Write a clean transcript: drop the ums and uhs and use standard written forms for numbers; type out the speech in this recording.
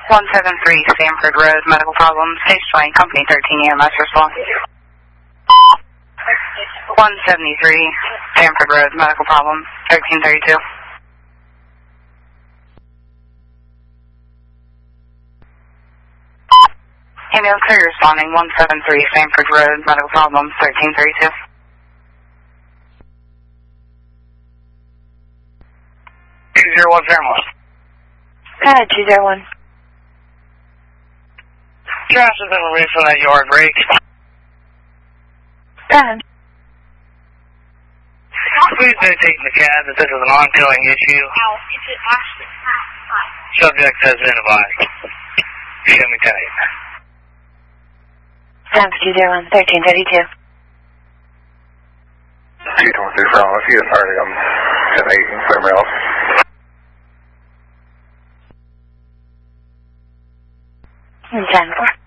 173 Stanford Road, medical problems. Stage 20, company 13 EMS response. 173 Stanford Road, medical problems. 1332. Ambulance crew responding. 173 Stanford Road, medical problems. 1332. 201 Fairmont. Go ahead, 201. Gas has been released from that yard break. Go ahead. Please notate in the CAD that this is an ongoing issue. Subject has been advised. Show me tight. Sounds 201, 1332. 223 from, if you get started, I'm 10-8, somewhere else. And 10-4.